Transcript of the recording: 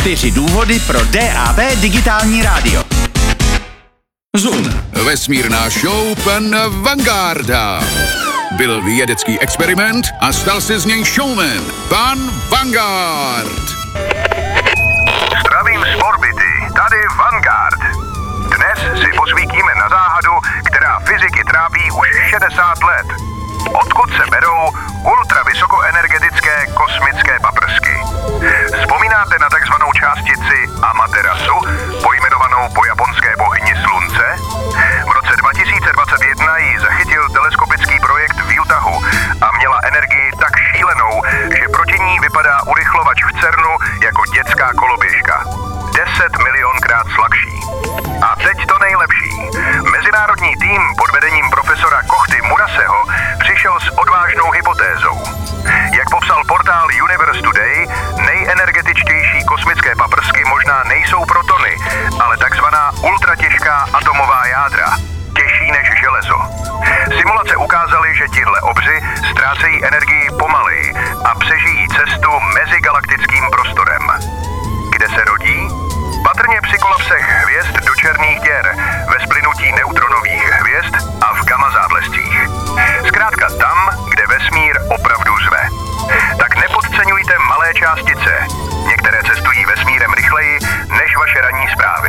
4 důvody pro DAB digitální rádio. Zoom. Vesmírná show pana Vanguarda. Byl vědecký experiment a stal se z něj showman. Pan Vanguard. Zdravím z orbity, tady Vanguard. Dnes si posvítíme na záhadu, která fyziky trápí už 60 let. Odkud se berou ultravysokoenergetické kosmické paprsky? Vzpomínáte na takzvanou částici Amaterasu, pojmenovanou po japonské bohyni slunce? V roce 2021 ji zachytil teleskopický projekt v Utahu a měla energii tak šílenou, že proti ní vypadá urychlovač v CERNu jako dětská koloběžka. 10 milionkrát slabší. A teď to nejlepší. Mezinárodní tým pod vedením profesora Kohty Muraseho přišel s odvážnou hypotézou. Jak popsal portál Universe Today, nejenergetičtější kosmické paprsky možná nejsou protony, ale takzvaná ultratěžká atomová jádra. Těžší než železo. Simulace ukázaly, že tihle obři ztrácejí energii pomaleji a přežijí cestu mezigalaktickým prostorem. Kde se rodí? Patrně při kolapsech hvězd do černých děr, ve splynutí neutronových hvězd a v gamma záblescích. Zkrátka tam, kde vesmír opravdu řve. Tak nepodceňujte malé částice. Některé cestují vesmírem rychleji než vaše ranní zprávy.